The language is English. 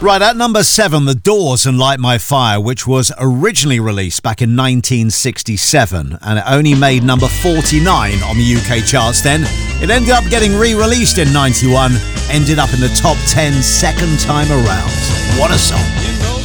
Right, at number 7, The Doors and Light My Fire, which was originally released back in 1967, and it only made number 49 on the UK charts then. It ended up getting re-released in 91, ended up in the top 10 second time around. What a song.